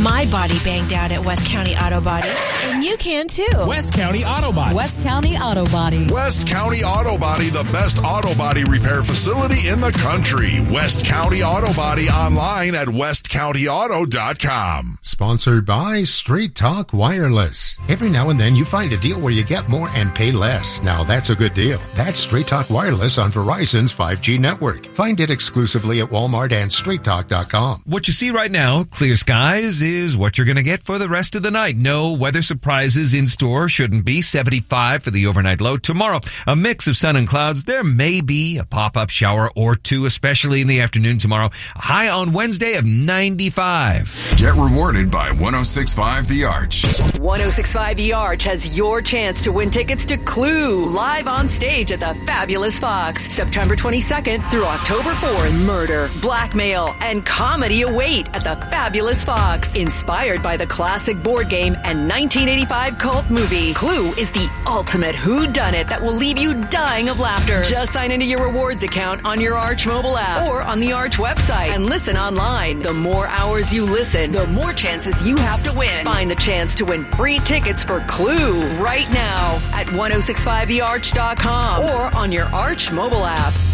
My body banged out at West County Auto Body, and you can too. West County Auto Body. West County Auto Body. West County Auto Body, the best auto body repair facility in the country. West County Auto Body, online at westcountyauto.com. Sponsored by Straight Talk Wireless. Every now and then you find a deal where you get more and pay less. Now that's a good deal. That's Straight Talk Wireless on Verizon's 5G network. Find it exclusively at Walmart and straighttalk.com. What you see right now, clear skies, is what you're going to get for the rest of the night. No weather surprises in store. Shouldn't be. 75 for the overnight low. Tomorrow, a mix of sun and clouds. There may be a pop-up shower or two, especially in the afternoon tomorrow. A high on Wednesday of 95. Get rewarded by 106.5 The Arch. 106.5 The Arch has your chance to win tickets to Clue, live on stage at the Fabulous Fox, September 22nd through October 4th. Murder, blackmail, and comedy await at the Fabulous Fox. Inspired by the classic board game and 1985 cult movie, Clue is the ultimate whodunit that will leave you dying of laughter. Just sign into your rewards account on your Arch mobile app or on the Arch website and listen online. The more hours you listen, the more chances you have to win. Find the chance to win free tickets for Clue right now at 1065thearch.com or on your Arch mobile app.